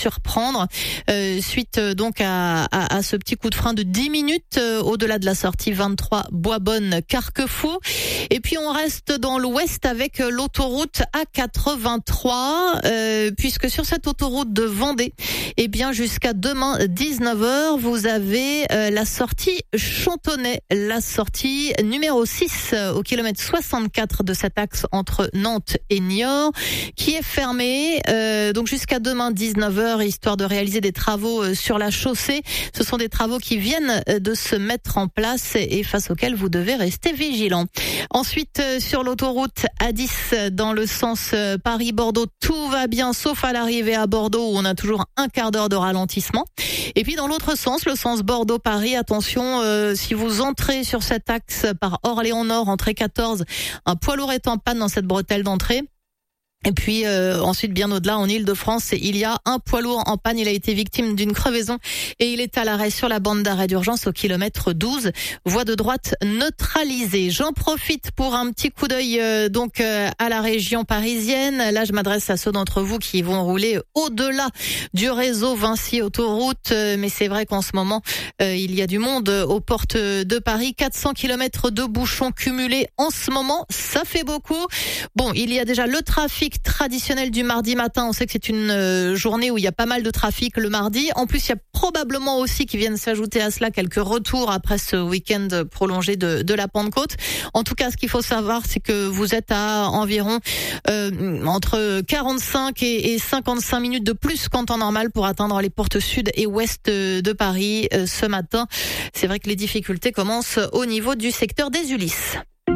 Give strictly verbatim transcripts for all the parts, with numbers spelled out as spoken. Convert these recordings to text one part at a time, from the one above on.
surprendre euh, suite euh, donc à, à, à ce petit coup de frein de dix minutes euh, au-delà de la sortie vingt-trois Boisbonne-Carquefou. Et puis on reste dans l'ouest avec l'autoroute A quatre-vingt-trois euh, puisque sur cette autoroute de Vendée, eh bien jusqu'à demain dix-neuf heures, vous avez euh, la sortie Chantonnay, la sortie numéro six euh, au kilomètre soixante-quatre de cet axe entre Nantes et Niort qui est fermée euh, donc jusqu'à demain dix-neuf heures, histoire de réaliser des travaux euh, sur la chaussée. Ce sont des travaux qui viennent de se mettre en place et face auxquels vous devez rester vigilant. Ensuite, euh, sur l'autoroute A dix dans le sens euh, Paris-Bordeaux, tout va bien sauf à l'arrivée à Bordeaux où on a toujours un quart d'heure de ralentissement. Et puis dans l'autre sens, le sens Bordeaux-Paris, attention, euh, si vous entrez sur cet axe par Orléans-Nord, entrée quatorze, un poids lourd est en panne dans cette bretelle d'entrée. Et puis euh, ensuite, bien au-delà, en Île-de-France, il y a un poids lourd en panne. Il a été victime d'une crevaison et il est à l'arrêt sur la bande d'arrêt d'urgence au kilomètre douze. Voie de droite neutralisée. J'en profite pour un petit coup d'œil euh, donc euh, à la région parisienne. Là, je m'adresse à ceux d'entre vous qui vont rouler au-delà du réseau Vinci Autoroute. Euh, mais c'est vrai qu'en ce moment, euh, il y a du monde aux portes de Paris. quatre cents kilomètres de bouchons cumulés en ce moment. Ça fait beaucoup. Bon, il y a déjà le trafic traditionnel du mardi matin. On sait que c'est une euh, journée où il y a pas mal de trafic le mardi. En plus, il y a probablement aussi qui viennent s'ajouter à cela quelques retours après ce week-end prolongé de, de la Pentecôte. En tout cas, ce qu'il faut savoir, c'est que vous êtes à environ euh, entre quarante-cinq et, et cinquante-cinq minutes de plus qu'en temps normal pour atteindre les portes sud et ouest de Paris euh, ce matin. C'est vrai que les difficultés commencent au niveau du secteur des Ulysses.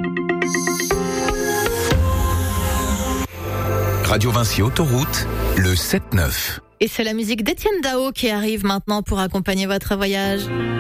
Radio Vinci Autoroute, le sept neuf. Et c'est la musique d'Étienne Dao qui arrive maintenant pour accompagner votre voyage.